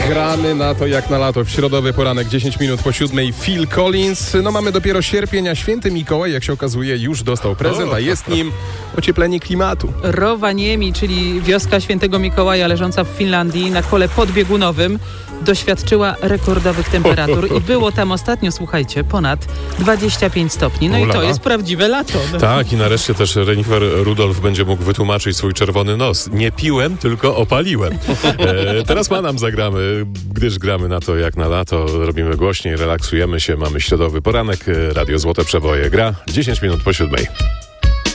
Gramy na to jak na lato w środowy poranek, 10 minut po 7. Phil Collins. No mamy dopiero sierpień, a święty Mikołaj, jak się okazuje, już dostał prezent, a jest nim ocieplenie klimatu. Rovaniemi, czyli wioska świętego Mikołaja leżąca w Finlandii na kole podbiegunowym, doświadczyła rekordowych temperatur i było tam ostatnio, słuchajcie, ponad 25 stopni. No i to jest prawdziwe lato. No. Tak, i nareszcie też renifer Rudolf będzie mógł wytłumaczyć swój czerwony nos. Nie piłem, tylko opaliłem. Teraz nam zagramy, gdyż gramy na to jak na lato. Robimy głośniej, relaksujemy się, mamy środowy poranek. Radio Złote Przeboje gra 10 minut po 7.